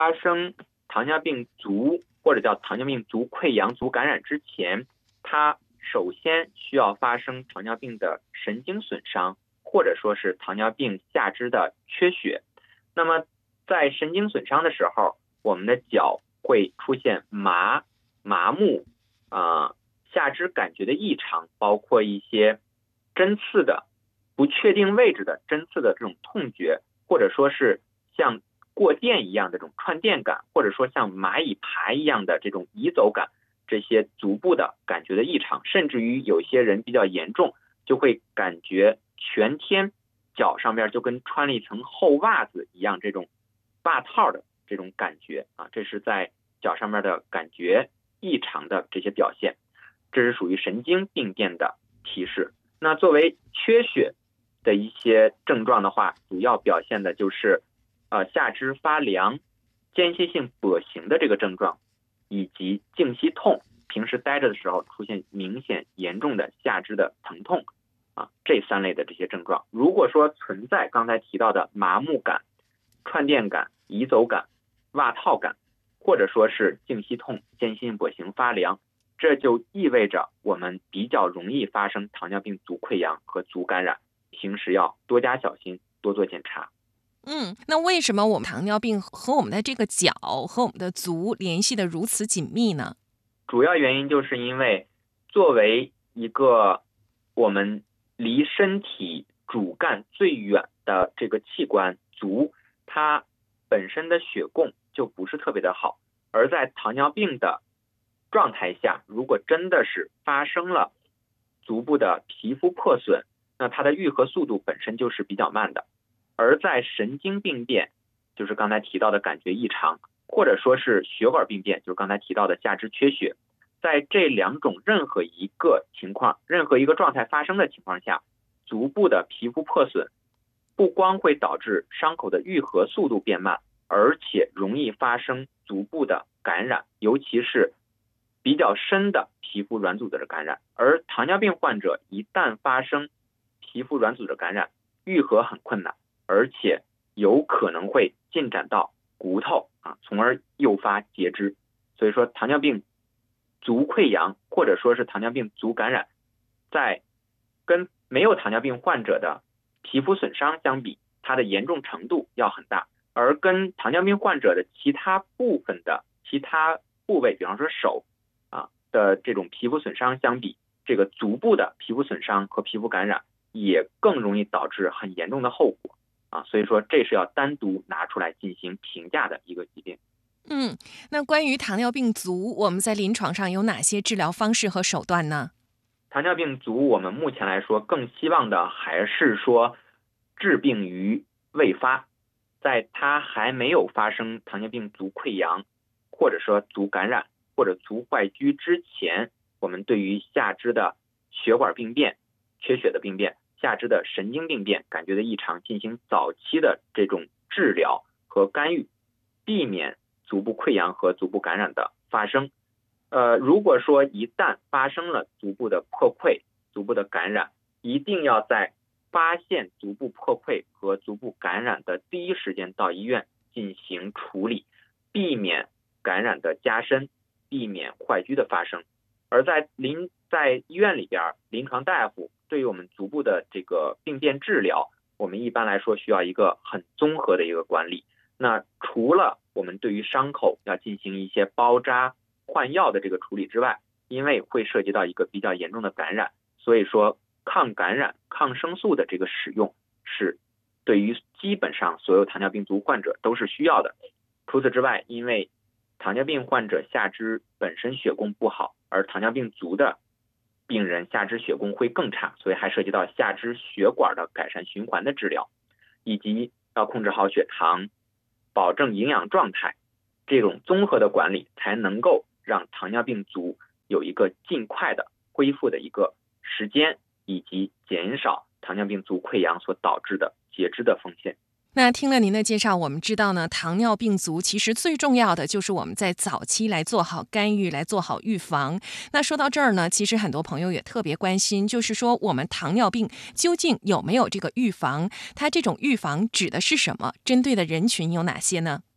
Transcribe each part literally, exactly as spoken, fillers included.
发生糖尿病足或者叫糖尿病足溃疡、足感染之前，它首先需要发生糖尿病的神经损伤，或者说是糖尿病下肢的缺血。那么在神经损伤的时候，我们的脚会出现麻、麻木、呃、下肢感觉的异常，包括一些针刺的不确定位置的针刺的这种痛觉，或者说是像过电一样的这种串电感，或者说像蚂蚁爬一样的这种移走感，这些足部的感觉的异常，甚至于有些人比较严重，就会感觉全天脚上边就跟穿了一层厚袜子一样，这种袜套的这种感觉啊，这是在脚上面的感觉异常的这些表现，这是属于神经病变的提示。那作为缺血的一些症状的话，主要表现的就是呃下肢发凉、间歇性跛行的这个症状，以及静息痛，平时待着的时候出现明显严重的下肢的疼痛啊，这三类的这些症状。如果说存在刚才提到的麻木感、串电感、移走感、袜套感，或者说是静息痛、间歇性跛行、发凉，这就意味着我们比较容易发生糖尿病足溃疡和足感染，平时要多加小心，多做检查。 嗯，那为什么我们糖尿病和我们的这个脚和我们的足联系的如此紧密呢？ 主要原因就是因为作为一个我们离身体主干最远的这个器官足，它本身的血供就不是特别的好，而在糖尿病的状态下，如果真的是发生了足部的皮肤破损，那它的愈合速度本身就是比较慢的。而在神经病变，就是刚才提到的感觉异常，或者说是血管病变，就是刚才提到的下肢缺血，在这两种任何一个情况、任何一个状态发生的情况下，足部的皮肤破损不光会导致伤口的愈合速度变慢，而且容易发生足部的感染，尤其是比较深的皮肤软组织的感染。而糖尿病患者一旦发生皮肤软组织感染，愈合很困难，而且有可能会进展到骨头啊，从而诱发截肢。所以说糖尿病足溃疡或者说是糖尿病足感染，在跟没有糖尿病患者的皮肤损伤相比，它的严重程度要很大，而跟糖尿病患者的其他部分的其他部位，比方说手啊的这种皮肤损伤相比，这个足部的皮肤损伤和皮肤感染也更容易导致很严重的后果啊，所以说这是要单独拿出来进行评价的一个疾病。 嗯，那关于糖尿病足，我们在临床上有哪些治疗方式和手段呢？ 糖尿病足我们目前来说更希望的还是说治病于未发，在它还没有发生糖尿病足溃疡或者说足感染或者足坏疽之前，我们对于下肢的血管病变、缺血的病变、下肢的神经病变、感觉的异常进行早期的这种治疗和干预，避免足部溃疡和足部感染的发生。呃，如果说一旦发生了足部的破溃、足部的感染，一定要在发现足部破溃和足部感染的第一时间到医院进行处理，避免感染的加深，避免坏疽的发生。而在临在医院里边，临床大夫对于我们足部的这个病变治疗，我们一般来说需要一个很综合的一个管理。那除了我们对于伤口要进行一些包扎、换药的这个处理之外，因为会涉及到一个比较严重的感染，所以说抗感染抗生素的这个使用是对于基本上所有糖尿病足患者都是需要的。除此之外，因为糖尿病患者下肢本身血供不好，而糖尿病足的病人下肢血供会更差，所以还涉及到下肢血管的改善循环的治疗，以及要控制好血糖，保证营养状态，这种综合的管理才能够让糖尿病足有一个尽快的恢复的一个时间，以及减少糖尿病足溃疡所导致的截肢的风险。 那听了您的介绍，我们知道呢，糖尿病足其实最重要的就是我们在早期来做好干预，来做好预防。那说到这儿呢，其实很多朋友也特别关心，就是说我们糖尿病究竟有没有这个预防？它这种预防指的是什么？针对的人群有哪些呢？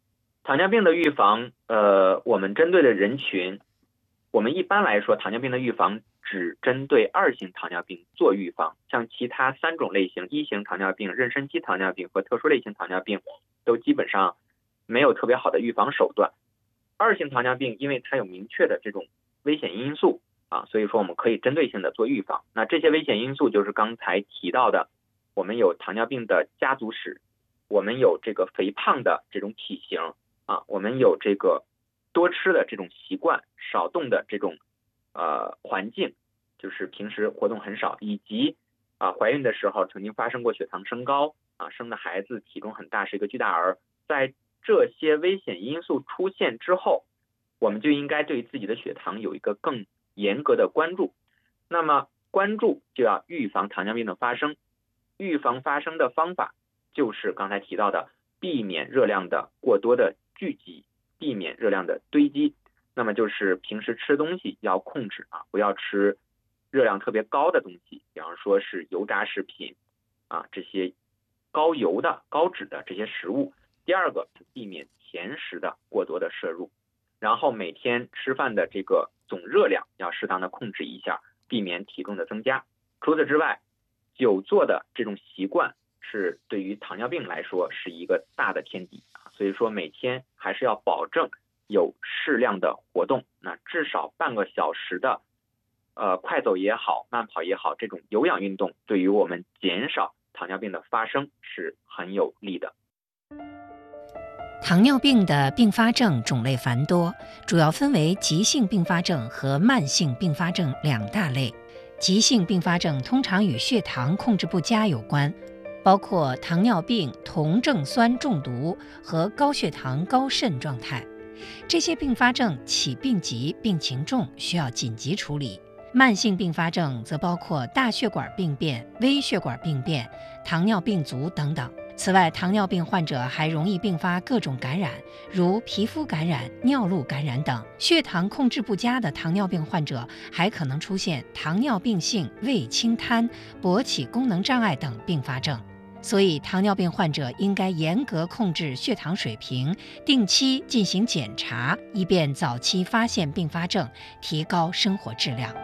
糖尿病的预防，呃，我们针对的人群，我们一般来说，糖尿病的预防只针对二型糖尿病做预防，像其他三种类型，一型糖尿病、妊娠期糖尿病和特殊类型糖尿病，都基本上没有特别好的预防手段。二型糖尿病因为它有明确的这种危险因素啊，所以说我们可以针对性的做预防。那这些危险因素就是刚才提到的，我们有糖尿病的家族史，我们有这个肥胖的这种体型啊，我们有这个多吃的这种习惯，少动的这种呃环境，就是平时活动很少，以及啊怀孕的时候曾经发生过血糖升高啊，生的孩子体重很大，是一个巨大儿。在这些危险因素出现之后，我们就应该对自己的血糖有一个更严格的关注。那么关注就要预防糖尿病的发生，预防发生的方法就是刚才提到的，避免热量的过多的聚集，避免热量的堆积。那么就是平时吃东西要控制啊，不要吃热量特别高的东西，比方说是油炸食品啊，这些高油的、高脂的这些食物。第二个，避免甜食的过多的摄入，然后每天吃饭的这个总热量要适当的控制一下，避免体重的增加。除此之外，久坐的这种习惯是对于糖尿病来说是一个大的天敌，所以说每天还是要保证有适量的活动，那至少半个小时的呃快走也好，慢跑也好，这种有氧运动对于我们减少糖尿病的发生是很有利的。 糖尿病的并发症种类繁多，主要分为急性并发症和慢性并发症两大类。急性并发症通常与血糖控制不佳有关，包括糖尿病酮症酸中毒和高血糖高渗状态。这些并发症起病急，病情重，需要紧急处理。慢性并发症则包括大血管病变、微血管病变、糖尿病足等等。此外，糖尿病患者还容易并发各种感染，如皮肤感染、尿路感染等。血糖控制不佳的糖尿病患者还可能出现糖尿病性胃清瘫、勃起功能障碍等并发症。所以，糖尿病患者应该严格控制血糖水平，定期进行检查，以便早期发现并发症，提高生活质量。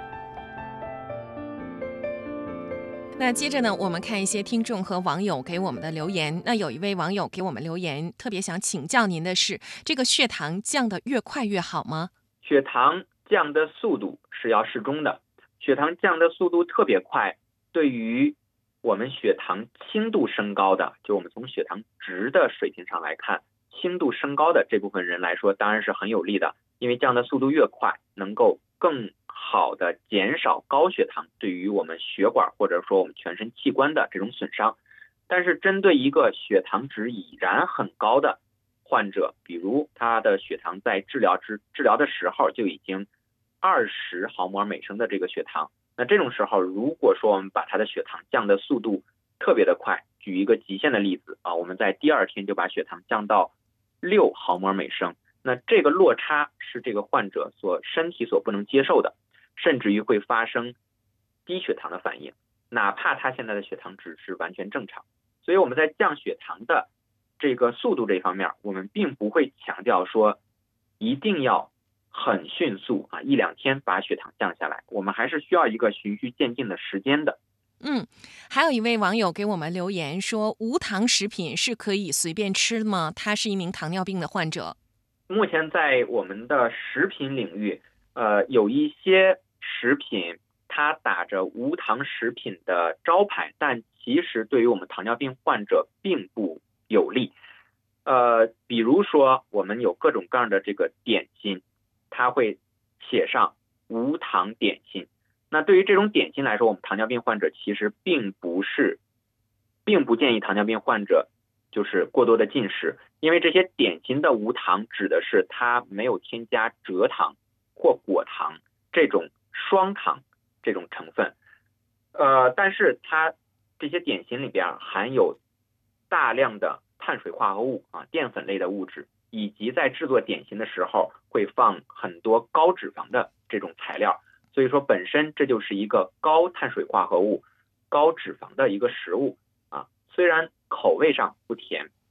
那接着呢，我们看一些听众和网友给我们的留言。那有一位网友给我们留言，特别想请教您的是，这个血糖降得越快越好吗？ 血糖降的速度是要适中的，血糖降的速度特别快，对于我们血糖轻度升高的，就我们从血糖值的水平上来看，轻度升高的这部分人来说，当然是很有利的，因为降的速度越快，能够更好的减少高血糖对于我们血管或者说我们全身器官的这种损伤。但是针对一个血糖值已然很高的患者，比如他的血糖在治疗治治疗的时候就已经二十毫摩尔每升的这个血糖，那这种时候如果说我们把他的血糖降的速度特别的快，举一个极限的例子啊，我们在第二天就把血糖降到六毫摩尔每升，那这个落差是这个患者所身体所不能接受的，甚至于会发生低血糖的反应，哪怕他现在的血糖值是完全正常。所以我们在降血糖的这个速度这一方面，我们并不会强调说一定要很迅速啊，一两天把血糖降下来，我们还是需要一个循序渐进的时间的。 嗯，还有一位网友给我们留言说，无糖食品是可以随便吃吗？他是一名糖尿病的患者。 目前在我们的食品领域，呃，有一些食品它打着无糖食品的招牌，但其实对于我们糖尿病患者并不有利。呃，比如说我们有各种各样的这个点心，它会写上无糖点心。那对于这种点心来说，我们糖尿病患者其实并不是，并不建议糖尿病患者就是过多的进食，因为这些点心的无糖指的是它没有添加蔗糖或果糖这种双糖这种成分，呃，但是它这些点心里边含有大量的碳水化合物啊、淀粉类的物质，以及在制作点心的时候会放很多高脂肪的这种材料，所以说本身这就是一个高碳水化合物、高脂肪的一个食物啊，虽然口味上不甜，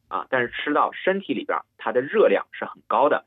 啊，但是吃到身体里边它的热量是很高的，